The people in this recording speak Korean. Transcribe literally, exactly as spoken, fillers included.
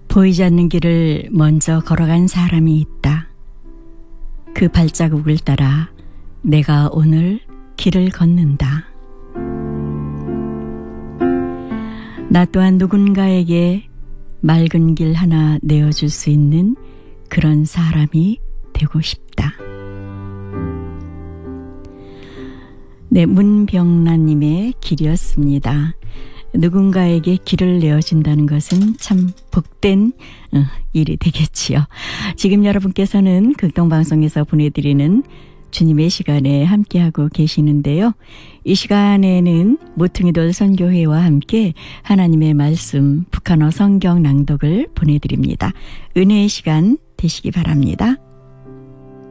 보이지 않는 길을 먼저 걸어간 사람이 있다. 그 발자국을 따라 내가 오늘 길을 걷는다. 나 또한 누군가에게 맑은 길 하나 내어줄 수 있는 그런 사람이 되고 싶다. 네, 문병란님의 길이었습니다. 누군가에게 길을 내어준다는 것은 참 복된 일이 되겠지요. 지금 여러분께서는 극동방송에서 보내드리는 주님의 시간에 함께하고 계시는데요. 이 시간에는 모퉁이돌 선교회와 함께 하나님의 말씀 북한어 성경 낭독을 보내드립니다. 은혜의 시간 되시기 바랍니다.